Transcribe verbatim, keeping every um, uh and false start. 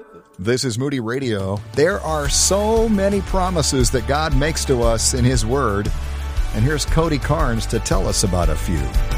This is Moody Radio. There are so many promises that God makes to us in His Word. And here's Cody Carnes to tell us about a few.